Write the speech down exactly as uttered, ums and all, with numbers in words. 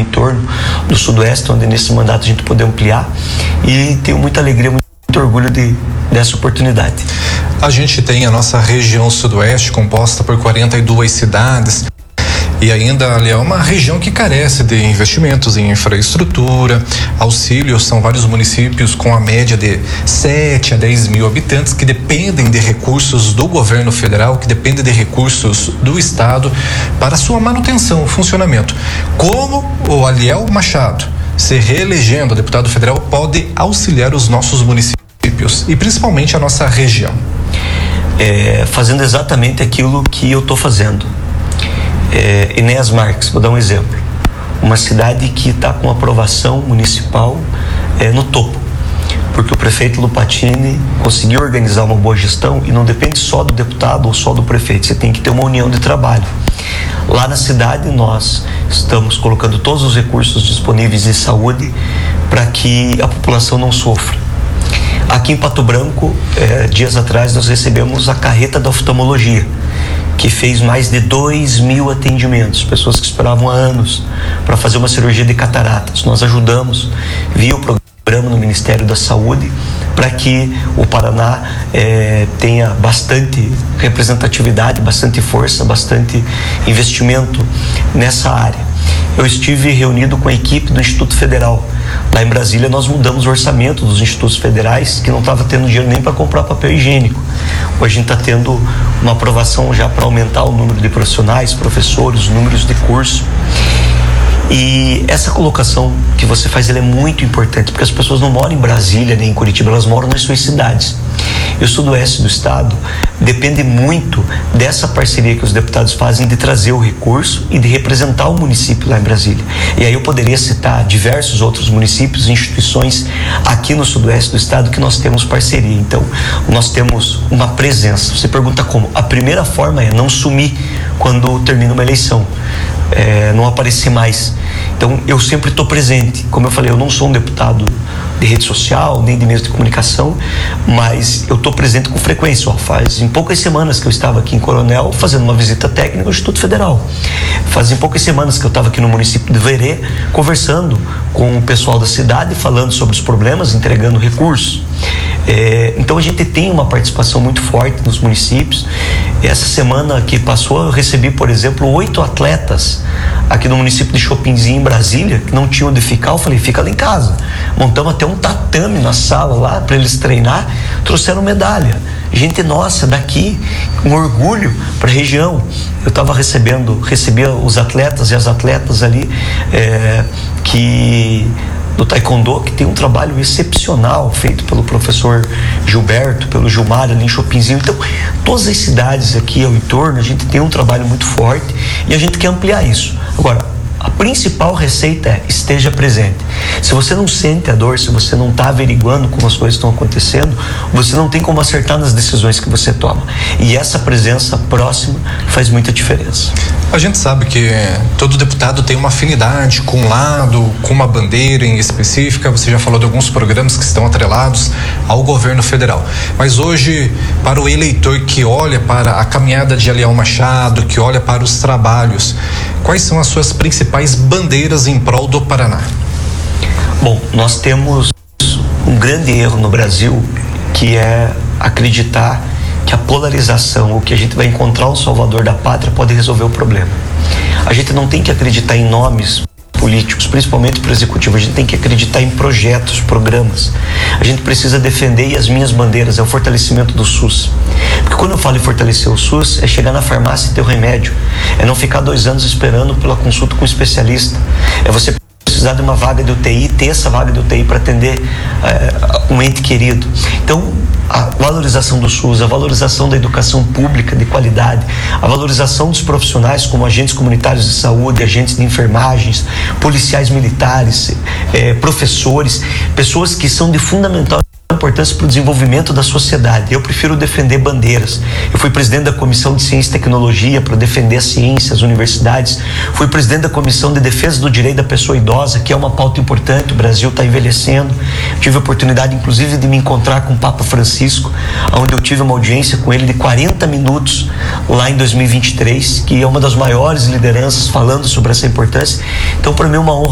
entorno do Sudoeste, onde nesse mandato a gente poder ampliar, e tenho muita alegria, muito orgulho de, dessa oportunidade. A gente tem a nossa região Sudoeste composta por quarenta e duas cidades. E ainda ali é uma região que carece de investimentos em infraestrutura, auxílios. São vários municípios com a média de sete a dez mil habitantes que dependem de recursos do governo federal, que dependem de recursos do estado para sua manutenção, funcionamento. Como o Aliel Machado, se reelegendo a deputado federal, pode auxiliar os nossos municípios e principalmente a nossa região? É, fazendo exatamente aquilo que eu estou fazendo. É, Enéas Marques, vou dar um exemplo. Uma cidade que está com aprovação municipal é, no topo, porque o prefeito Lupatini conseguiu organizar uma boa gestão e não depende só do deputado ou só do prefeito, você tem que ter uma união de trabalho. Lá na cidade nós estamos colocando todos os recursos disponíveis de saúde para que a população não sofra. Aqui em Pato Branco, é, dias atrás nós recebemos a carreta da oftalmologia, que fez mais de dois mil atendimentos, pessoas que esperavam há anos para fazer uma cirurgia de cataratas. Nós ajudamos via o programa no Ministério da Saúde para que o Paraná eh, tenha bastante representatividade, bastante força, bastante investimento nessa área. Eu estive reunido com a equipe do Instituto Federal. Lá em Brasília nós mudamos o orçamento dos institutos federais, que não estava tendo dinheiro nem para comprar papel higiênico. Hoje a gente está tendo uma aprovação já para aumentar o número de profissionais, professores, os números de curso. E essa colocação que você faz, ela é muito importante, porque as pessoas não moram em Brasília nem em Curitiba, elas moram nas suas cidades. E o sudoeste do estado depende muito dessa parceria que os deputados fazem de trazer o recurso e de representar o município lá em Brasília. E aí eu poderia citar diversos outros municípios e instituições aqui no sudoeste do estado que nós temos parceria. Então, nós temos uma presença. Você pergunta como? A primeira forma é não sumir quando termina uma eleição. É, não aparecer mais. Então eu sempre estou presente. Como eu falei, eu não sou um deputado de rede social nem de meios de comunicação, mas eu estou presente com frequência. Ó, faz em poucas semanas que eu estava aqui em Coronel fazendo uma visita técnica ao Instituto Federal. Faz em poucas semanas que eu estava aqui no município de Verê conversando com o pessoal da cidade, falando sobre os problemas, entregando recursos. É, então a gente tem uma participação muito forte nos municípios. Essa semana que passou eu recebi, por exemplo, oito atletas aqui no município de Chopinzinho, em Brasília, que não tinham onde ficar. Eu falei, fica lá em casa. Montamos até um tatame na sala lá para eles treinar, trouxeram medalha. Gente nossa, daqui, um orgulho para a região. Eu estava recebendo, recebia os atletas e as atletas ali é, que do Taekwondo, que tem um trabalho excepcional feito pelo professor Gilberto, pelo Gilmar ali em Chopinzinho. Então, todas as cidades aqui ao entorno, a gente tem um trabalho muito forte e a gente quer ampliar isso. Agora, a principal receita é esteja presente. Se você não sente a dor, se você não está averiguando como as coisas estão acontecendo, você não tem como acertar nas decisões que você toma. E essa presença próxima faz muita diferença. A gente sabe que todo deputado tem uma afinidade com um lado, com uma bandeira em específica. Você já falou de alguns programas que estão atrelados ao governo federal. Mas hoje, para o eleitor que olha para a caminhada de Aliel Machado, que olha para os trabalhos, quais são as suas principais bandeiras em prol do Paraná? Bom, nós temos um grande erro no Brasil, que é acreditar que a polarização, o que a gente vai encontrar um salvador da pátria, pode resolver o problema. A gente não tem que acreditar em nomes políticos, principalmente para o executivo. A gente tem que acreditar em projetos, programas. A gente precisa defender, e as minhas bandeiras é o fortalecimento do SUS. Porque quando eu falo em fortalecer o SUS, é chegar na farmácia e ter o remédio. É não ficar dois anos esperando pela consulta com um especialista. É você precisar de uma vaga de U T I, ter essa vaga de U T I para atender uh, um ente querido. Então, a valorização do SUS, a valorização da educação pública de qualidade, a valorização dos profissionais como agentes comunitários de saúde, agentes de enfermagens, policiais militares, eh, professores, pessoas que são de fundamental importância para o desenvolvimento da sociedade. Eu prefiro defender bandeiras. Eu fui presidente da Comissão de Ciência e Tecnologia para defender a ciência, as universidades. Fui presidente da Comissão de Defesa do Direito da Pessoa Idosa, que é uma pauta importante. O Brasil está envelhecendo. Tive a oportunidade, inclusive, de me encontrar com o Papa Francisco, onde eu tive uma audiência com ele de quarenta minutos lá em dois mil e vinte e três, que é uma das maiores lideranças falando sobre essa importância. Então, para mim, é uma honra